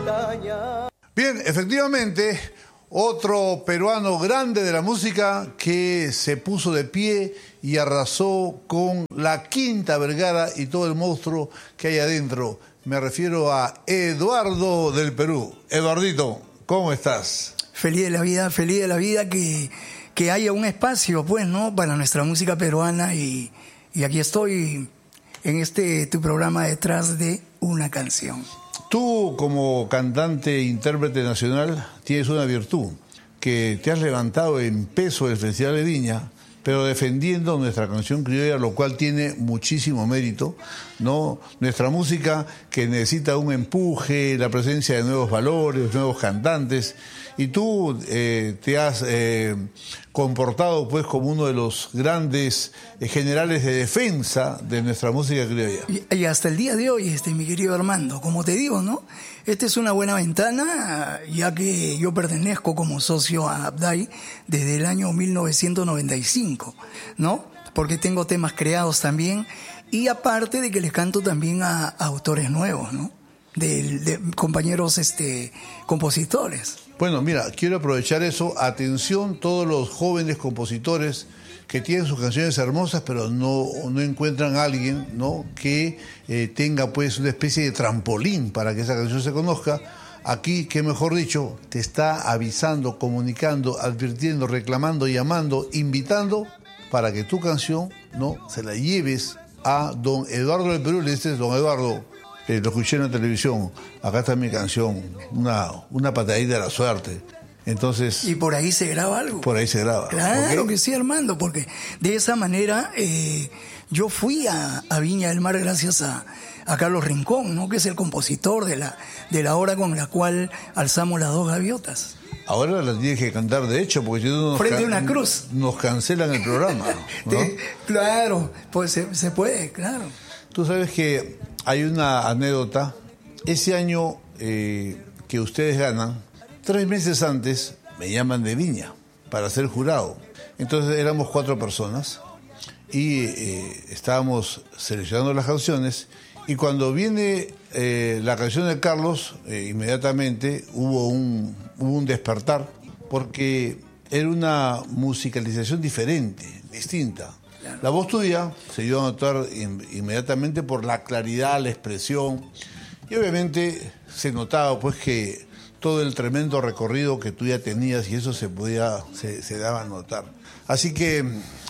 Bien, efectivamente, otro peruano grande de la música que se puso de pie y arrasó con la Quinta Vergara y todo el monstruo que hay adentro. Me refiero a Eduardo del Perú. Eduardito, ¿cómo estás? Feliz de la vida que haya un espacio, pues, ¿no?, para nuestra música peruana y aquí estoy en tu programa Detrás de una Canción. Tú, como cantante e intérprete nacional, tienes una virtud, que te has levantado en peso del Festival de Viña, pero defendiendo nuestra canción criolla, lo cual tiene muchísimo mérito, ¿no? Nuestra música que necesita un empuje, la presencia de nuevos valores, nuevos cantantes, y tú te has comportado pues como uno de los grandes generales de defensa de nuestra música criolla. Y hasta el día de hoy, mi querido Armando, como te digo, ¿no?, esta es una buena ventana, ya que yo pertenezco como socio a Abday desde el año 1995, ¿no? Porque tengo temas creados también, y aparte de que les canto también a autores nuevos, ¿no?, de compañeros compositores. Bueno, mira, quiero aprovechar eso. Atención, todos los jóvenes compositores que tienen sus canciones hermosas, pero no encuentran a alguien, ¿no?, que tenga pues una especie de trampolín para que esa canción se conozca. Aquí, que mejor dicho, te está avisando, comunicando, advirtiendo, reclamando, llamando, invitando para que tu canción, ¿no?, se la lleves a don Eduardo del Perú. Le dices: don Eduardo, lo escuché en la televisión, acá está mi canción, una patadita de la suerte. Entonces, ¿y por ahí se graba algo? Por ahí se graba. Claro que sí, Armando, porque de esa manera yo fui a Viña del Mar gracias a Carlos Rincón, ¿no?, que es el compositor de la obra con la cual alzamos las dos gaviotas. Ahora la tienes que cantar de hecho, porque si no frente a una cruz nos cancelan el programa, ¿no? Claro, pues se puede, claro. Tú sabes que hay una anécdota. Ese año que ustedes ganan, 3 meses antes me llaman de Viña para ser jurado. Entonces éramos 4 personas y estábamos seleccionando las canciones, y cuando viene la canción de Carlos, inmediatamente hubo un despertar, porque era una musicalización diferente, distinta. La voz tuya se dio a notar inmediatamente por la claridad, la expresión, y obviamente se notaba pues que todo el tremendo recorrido que tú ya tenías, y eso se daba a notar. Así que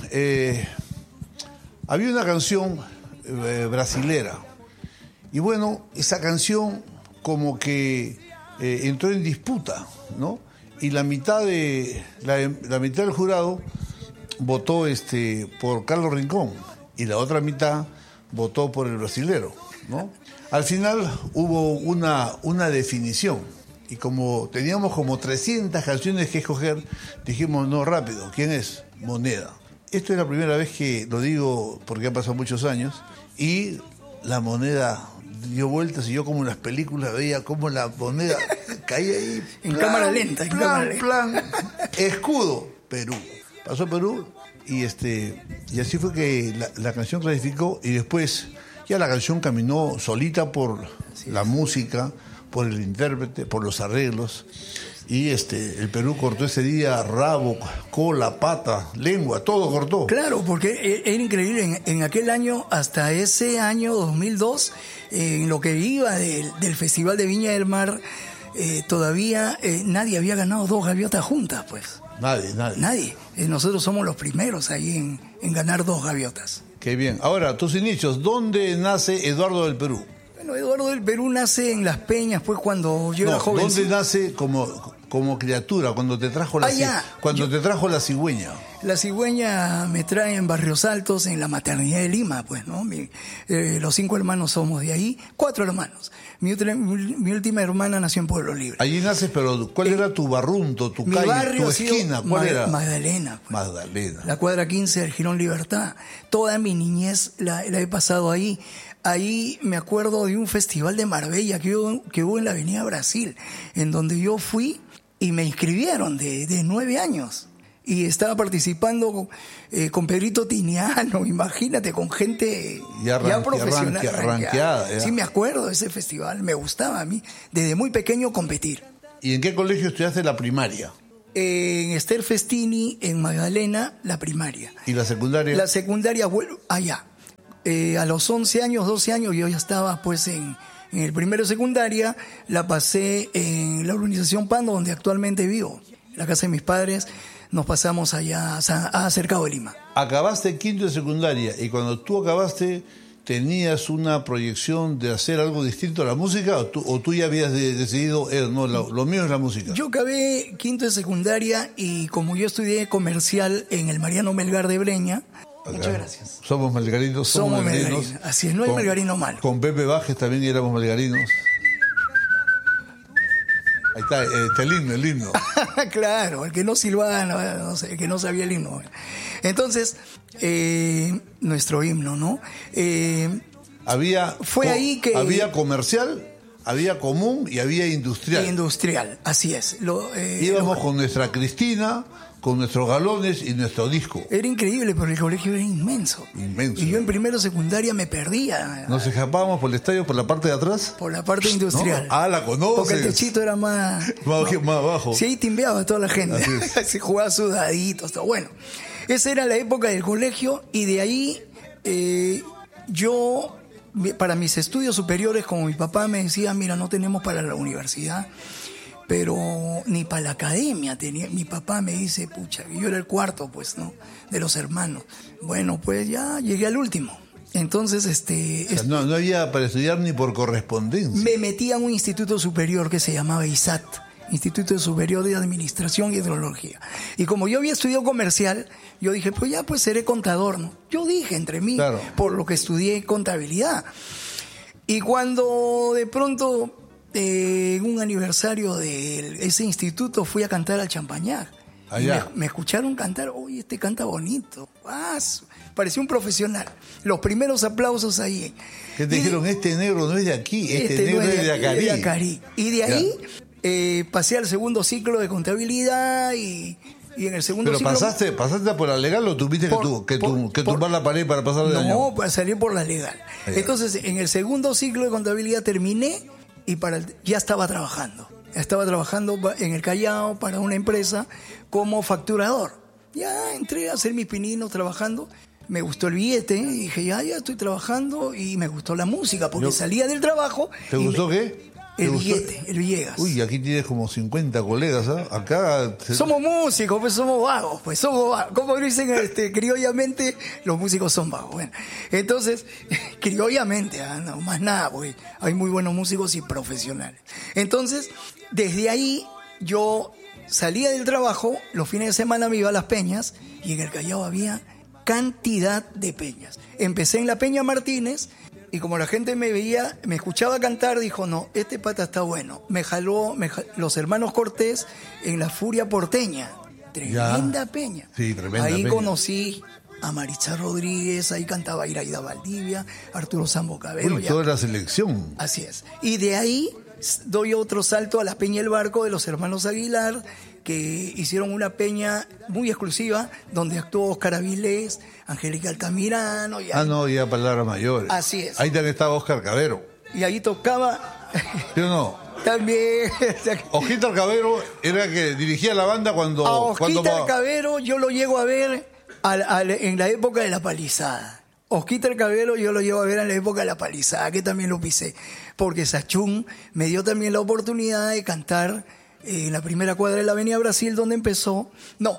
había una canción brasilera, y bueno, esa canción como que entró en disputa, ¿no? Y la mitad del jurado votó por Carlos Rincón, y la otra mitad votó por el brasilero, ¿no? Al final hubo una definición, y como teníamos como 300 canciones que escoger, dijimos: no, rápido, ¿quién es? Moneda. Esto es la primera vez que lo digo, porque han pasado muchos años, y la moneda dio vueltas, y yo, como en las películas, veía cómo la moneda caía ahí. En cámara lenta, plan, escudo, Perú. Pasó Perú, y así fue que la canción clasificó, y después ya la canción caminó solita por la música, por el intérprete, por los arreglos, y el Perú cortó ese día rabo, cola, pata, lengua, todo cortó. Claro, porque era increíble, en aquel año, hasta ese año 2002, en lo que iba del Festival de Viña del Mar, todavía nadie había ganado 2 gaviotas juntas, pues. Nadie. Nosotros somos los primeros ahí en ganar 2 gaviotas. Qué bien. Ahora, tus inicios, ¿dónde nace Eduardo del Perú? Bueno, Eduardo del Perú nace en Las Peñas, pues, cuando yo era joven. ¿Dónde nace como criatura, cuando te trajo te trajo la cigüeña? La cigüeña me trae en Barrios Altos, en la maternidad de Lima, pues, ¿no? Los 5 hermanos somos de ahí, 4 hermanos. Mi última hermana nació en Pueblo Libre. Allí naces, pero ¿cuál era tu barrunto, tu calle, barrio, tu esquina? ¿Cuál era? Magdalena. Pues. Magdalena. La cuadra 15 del Jirón Libertad. Toda mi niñez la he pasado ahí. Ahí me acuerdo de un festival de Marbella que hubo en la Avenida Brasil, en donde yo fui y me inscribieron de 9 años. y estaba participando con Pedrito Tiniano, imagínate, con gente ya profesional. Ranqueada, ya. Sí, me acuerdo de ese festival, me gustaba a mí, desde muy pequeño competir. ¿Y en qué colegio estudiaste la primaria? En Esther Festini, en Magdalena, la primaria. ¿Y la secundaria? La secundaria, allá. A los 11 años, 12 años, yo ya estaba pues en el primero de secundaria, la pasé en la urbanización Pando, donde actualmente vivo. En la casa de mis padres, nos pasamos allá a Cercado de Lima. Acabaste quinto de secundaria y cuando tú acabaste, ¿tenías una proyección de hacer algo distinto a la música o tú ya habías decidido, no, lo mío es la música? Yo acabé quinto de secundaria y como yo estudié comercial en el Mariano Melgar de Breña. Muchas gracias. Somos melgarinos, somos melgarinos. Así es, no hay melgarino malo. Con Pepe Bajes también éramos melgarinos. Ahí está, el himno. Claro, el que no silbaba, no sé, el que no sabía el himno. Entonces, nuestro himno, ¿no? Ahí que había comercial, había común y había industrial. Industrial, así es. Íbamos con nuestra Cristina, con nuestros galones y nuestro disco. Era increíble, pero el colegio era inmenso. Inmenso. Y yo en primero secundaria me perdía. ¿Nos escapábamos por el estadio por la parte de atrás? Por la parte industrial. ¿No? La conoces. Porque el techito era más abajo. Sí, ahí timbeaba toda la gente. Se jugaba sudaditos, todo. Bueno, esa era la época del colegio y de ahí yo, para mis estudios superiores, como mi papá me decía, mira, no tenemos para la universidad, pero ni para la academia tenía. Mi papá me dice, pucha, yo era el cuarto, pues, ¿no? De los hermanos. Bueno, pues ya llegué al último. Entonces, no había para estudiar ni por correspondencia. Me metí a un instituto superior que se llamaba ISAT, Instituto Superior de Administración y Hidrología. Y como yo había estudiado comercial, yo dije, pues ya, pues seré contador, ¿no? Yo dije entre mí, claro, por lo que estudié contabilidad. Y cuando de pronto, en un aniversario de ese instituto, fui a cantar al Champañar. Allá. Me escucharon cantar, oye, canta bonito. Parecía un profesional. Los primeros aplausos ahí. ¿Qué te dijeron? Este negro no es de aquí, este negro es de Acarí. Y de ahí pasé al segundo ciclo de contabilidad y en el segundo ciclo... ¿Pero pasaste por la legal o tuviste que tumbar la pared para pasar de año? No, pues salí por la legal. Allá. Entonces, en el segundo ciclo de contabilidad terminé y ya estaba trabajando. Estaba trabajando en el Callao para una empresa como facturador. Ya entré a hacer mis pininos trabajando. Me gustó el billete y dije, ya estoy trabajando, y me gustó la música porque salía del trabajo. ¿Te gustó qué? El billete, el Villegas. Uy, aquí tienes como 50 colegas, ¿eh? Acá... Somos músicos, pues somos vagos, Como dicen criollamente, los músicos son vagos. Bueno, entonces, criollamente, no más nada, pues hay muy buenos músicos y profesionales. Entonces, desde ahí yo salía del trabajo, los fines de semana me iba a las peñas y en el Callao había cantidad de peñas. Empecé en la Peña Martínez. Y como la gente me veía, me escuchaba cantar, dijo, no, este pata está bueno. Me jaló los hermanos Cortés en la Furia Porteña. Tremenda peña. Sí, tremenda ahí peña. Conocí a Maritza Rodríguez, ahí cantaba Iraida Valdivia, Arturo Sambo Cabello. Uy, toda la selección. Así es. Y de ahí doy otro salto a la Peña El Barco de los hermanos Aguilar, que hicieron una peña muy exclusiva, donde actuó Oscar Avilés, Angélica Altamirano. Ya palabras mayores. Así es. Ahí también estaba Oscar Cabero. Y ahí tocaba... ¿Sí o no? También. Oscar Cabero era el que dirigía la banda cuando... A Oscar Cabero yo lo llego a ver en la época de La Palizada. Oscar Cabero yo lo llevo a ver en la época de La Palizada, que también lo pisé. Porque Sachún me dio también la oportunidad de cantar en la primera cuadra de la Avenida Brasil, donde empezó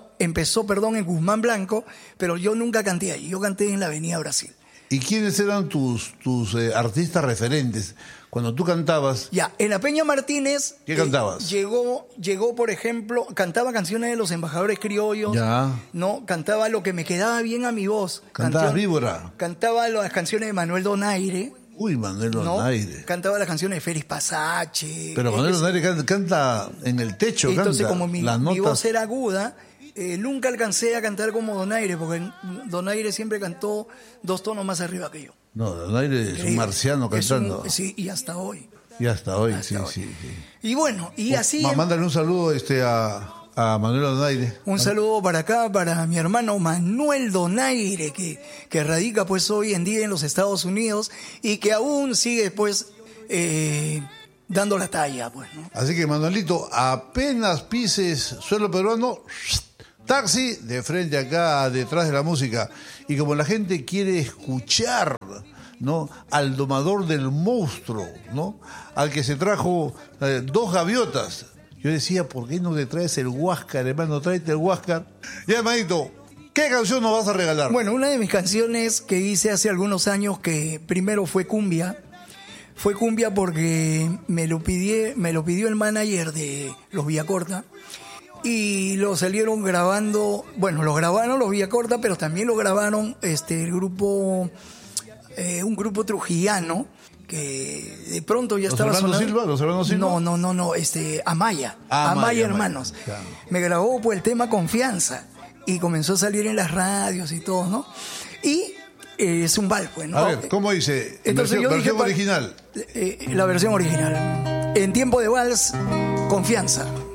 en Guzmán Blanco, pero yo nunca canté ahí, yo canté en la Avenida Brasil. ¿Y quiénes eran tus artistas referentes? Cuando tú cantabas... Ya, en la Peña Martínez... ¿Qué cantabas? Llegó, por ejemplo, cantaba canciones de los embajadores criollos. Ya. ¿No? Cantaba lo que me quedaba bien a mi voz. ¿Cantabas Víbora? Cantaba las canciones de Manuel Donaire. Uy, Manuel Donaire. Cantaba las canciones de Félix Pasache. Pero Manuel Donaire canta en el techo. Entonces, canta como mi voz era aguda, nunca alcancé a cantar como Donaire, porque Donaire siempre cantó 2 tonos más arriba que yo. No, Donaire es un marciano cantando. Sí, y hasta hoy. Y hasta hoy, hasta sí. Y bueno, y así... Mándale un saludo a A Manuel Donaire. Un saludo para acá, para mi hermano Manuel Donaire, que radica pues hoy en día en los Estados Unidos y que aún sigue pues dando la talla, pues, ¿no? Así que, Manuelito, apenas pises suelo peruano, taxi de frente acá, detrás de la música. Y como la gente quiere escuchar, ¿no?, al domador del monstruo, ¿no?, al que se trajo 2 gaviotas. Yo decía, ¿por qué no te traes el Huáscar, hermano? Tráete el Huáscar. Ya, hermanito, ¿qué canción nos vas a regalar? Bueno, una de mis canciones que hice hace algunos años, que primero fue cumbia porque me lo pidió el manager de Los Villacorta, y lo salieron grabando, bueno, lo grabaron Los Villacorta, pero también lo grabaron el grupo, un grupo trujillano, que de pronto ya estaba sonando. ¿Los hermanos Silva? No, Amaya Hermanos. Claro. Me grabó pues el tema Confianza y comenzó a salir en las radios y todo, ¿no? Y es un bal, pues, ¿no? A ver, ¿cómo dice? Entonces versión original. La versión original. En tiempo de vals, Confianza.